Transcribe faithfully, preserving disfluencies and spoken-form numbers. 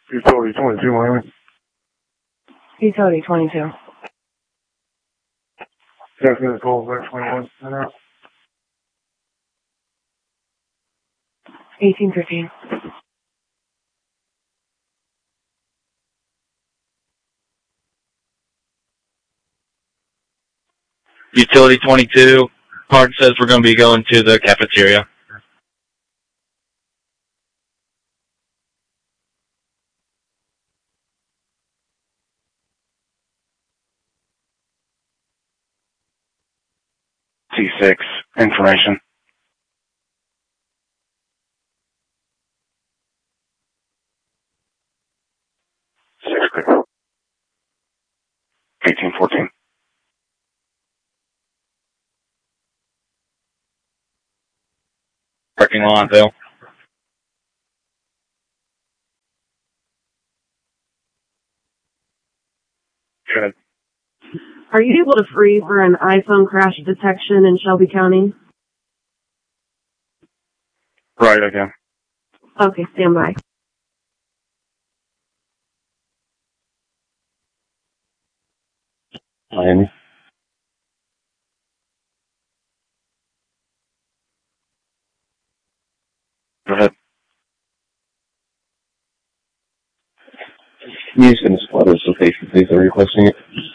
Utility twenty-two, Miami. Utility twenty-two. That's going to call back twenty-one. Now. eighteen fifteen. Utility twenty-two. Card says we're going to be going to the cafeteria. T six, information. Six clear. eighteen fourteen. Parking lot, Bill. Good. Are you able to free for an iPhone crash detection in Shelby County? Right, again. Okay, stand by. Miami. Go ahead. Can you send a spotter location, please? Are you requesting it?